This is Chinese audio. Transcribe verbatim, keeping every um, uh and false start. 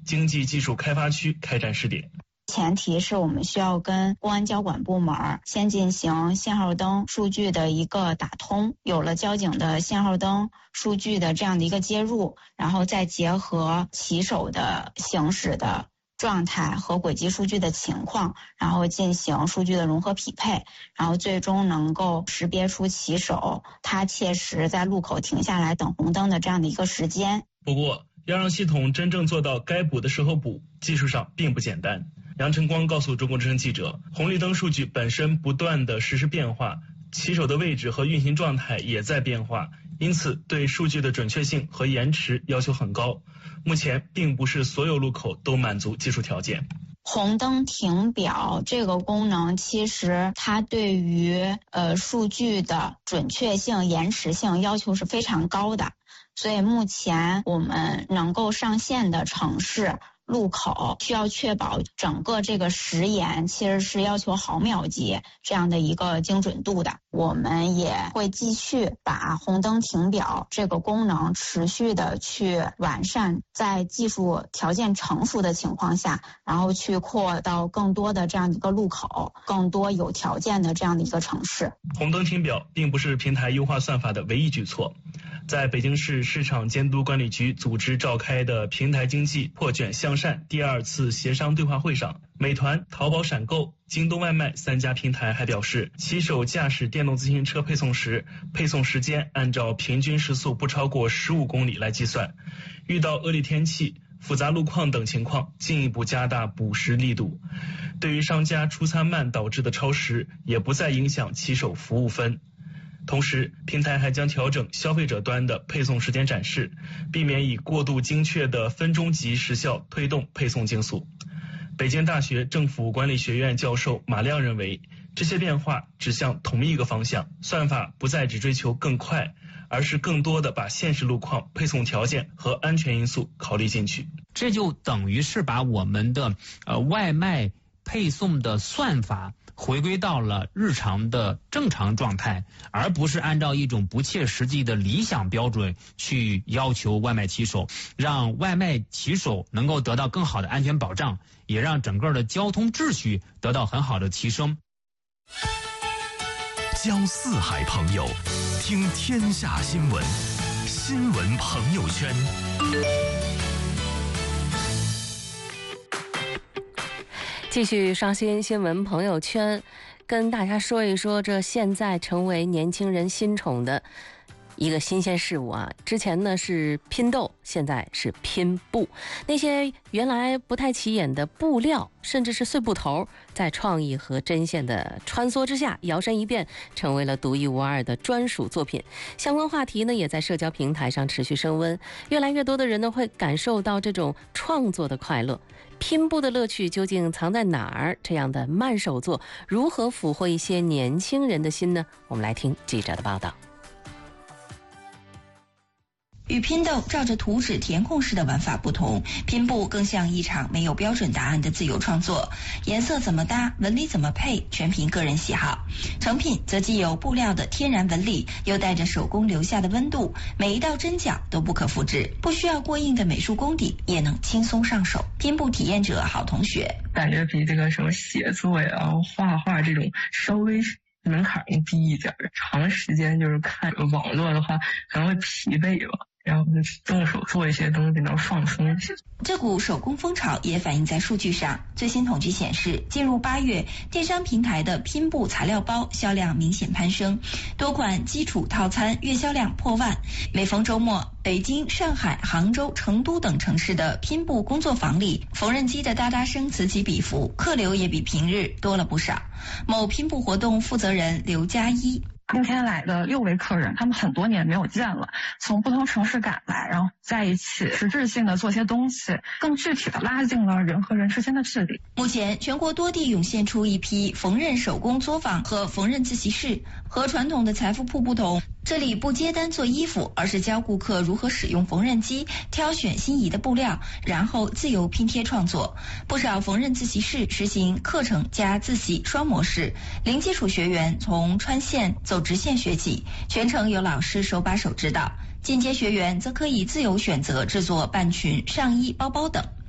经济技术开发区开展试点。 前提是我们需要跟公安交管部门先进行信号灯数据的一个打通，有了交警的信号灯数据的这样的一个接入，然后再结合骑手的行驶的状态和轨迹数据的情况，然后进行数据的融合匹配，然后最终能够识别出骑手他切实在路口停下来等红灯的这样的一个时间。 不过，要让系统真正做到该补的时候补，技术上并不简单。杨晨光告诉中国之声记者，红绿灯数据本身不断的实时变化，骑手的位置和运行状态也在变化，因此对数据的准确性和延迟要求很高。目前并不是所有路口都满足技术条件。 红灯停表这个功能，其实它对于呃数据的准确性、延迟性要求是非常高的，所以目前我们能够上线的城市路口需要确保整个这个时延其实是要求毫秒级这样的一个精准度的。我们也会继续把红灯停表这个功能持续的去完善，在技术条件成熟的情况下，然后去扩到更多的这样的一个路口，更多有条件的这样的一个城市。 红灯停表并不是平台优化算法的唯一举措。在北京市市场监督管理局组织召开的平台经济破卷向善第二次协商对话会上，美团、淘宝闪购、京东外卖三家平台还表示，骑手驾驶电动自行车配送时，配送时间按照平均时速不超过十五公里来计算，遇到恶劣天气、复杂路况等情况，进一步加大补时力度。对于商家出餐慢导致的超时，也不再影响骑手服务分。同时，平台还将调整消费者端的配送时间展示，避免以过度精确的分钟级时效推动配送竞速。北京大学政府管理学院教授马亮认为，这些变化指向同一个方向，算法不再只追求更快，而是更多的把现实路况、配送条件和安全因素考虑进去。 这就等于是把我们的呃外卖配送的算法回归到了日常的正常状态，而不是按照一种不切实际的理想标准去要求外卖骑手，让外卖骑手能够得到更好的安全保障，也让整个的交通秩序得到很好的提升。 交四海朋友，听天下新闻，新闻朋友圈。 继续刷新新闻朋友圈，跟大家说一说这现在成为年轻人新宠的一个新鲜事物啊！之前呢是拼豆，现在是拼布。那些原来不太起眼的布料，甚至是碎布头，在创意和针线的穿梭之下，摇身一变成为了独一无二的专属作品。相关话题呢，也在社交平台上持续升温，越来越多的人呢会感受到这种创作的快乐。拼布的乐趣究竟藏在哪儿？这样的慢手作如何俘获一些年轻人的心呢？我们来听记者的报道。 与拼豆照着图纸填空式的玩法不同，拼布更像一场没有标准答案的自由创作，颜色怎么搭，纹理怎么配，全凭个人喜好。成品则既有布料的天然纹理，又带着手工留下的温度，每一道针脚都不可复制，不需要过硬的美术功底，也能轻松上手。拼布体验者郝同学感觉比这个什么写作呀、画画这种稍微门槛更低一点，长时间就是看网络的话可能会疲惫吧，然后就动手做一些东西能放松一些。 这股手工风潮也反映在数据上。最新统计显示，进入八月，电商平台的拼布材料包销量明显攀升，多款基础套餐月销量破万。每逢周末，北京、上海、杭州、成都等城市的拼布工作坊里，缝纫机的哒哒声此起彼伏，客流也比平日多了不少。某拼布活动负责人刘佳一。 今天来的六位客人，他们很多年没有见了，从不同城市赶来，然后在一起实质性的做些东西，更具体的拉近了人和人之间的距离。 目前全国多地涌现出一批缝纫手工作坊和缝纫自习室。和传统的财富铺不同，这里不接单做衣服，而是教顾客如何使用缝纫机，挑选心仪的布料，然后自由拼贴创作。不少缝纫自习室实行课程加自习双模式，零基础学员从穿线走直线学起，全程有老师手把手指导。进阶学员则可以自由选择制作半裙、上衣、包包等。